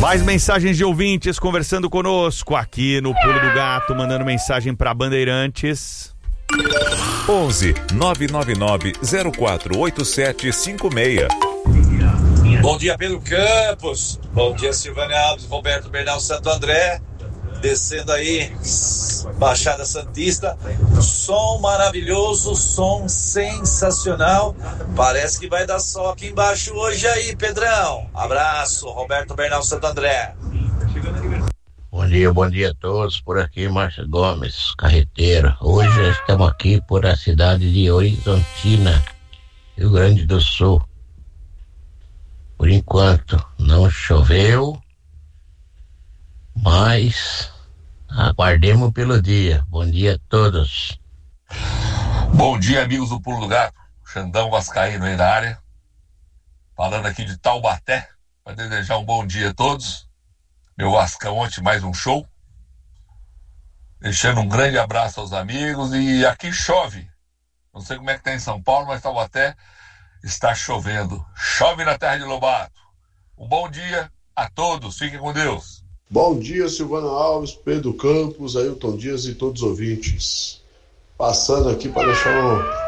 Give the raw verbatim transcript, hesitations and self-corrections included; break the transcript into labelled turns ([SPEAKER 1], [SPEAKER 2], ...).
[SPEAKER 1] Mais mensagens de ouvintes conversando conosco aqui no Pulo do Gato, mandando mensagem para Bandeirantes.
[SPEAKER 2] onze nove nove nove zero quatro oito sete cinco seis.
[SPEAKER 3] Bom dia, Pedro Campos. Bom dia, Silvânia Alves, Roberto Bernal, Santo André. Descendo aí, Baixada Santista. Som maravilhoso, som sensacional. Parece que vai dar sol aqui embaixo hoje aí, Pedrão. Abraço, Roberto Bernal, Santo André.
[SPEAKER 4] Bom dia, bom dia a todos. Por aqui, Márcio Gomes, carreteiro. Hoje estamos aqui por a cidade de Horizontina, Rio Grande do Sul. Por enquanto, não choveu, mas aguardemos pelo dia. Bom dia a todos.
[SPEAKER 5] Bom dia, amigos do Pulo do Gato. Xandão Vascaíno aí na área. Falando aqui de Taubaté, para desejar um bom dia a todos. Meu Vascão ontem mais um show. Deixando um grande abraço aos amigos. E aqui chove. Não sei como é que tá em São Paulo, mas Taubaté está chovendo. Chove na terra de Lobato. Um bom dia a todos. Fiquem com Deus.
[SPEAKER 6] Bom dia, Silvana Alves, Pedro Campos, Ailton Dias e todos os ouvintes. Passando aqui para deixar um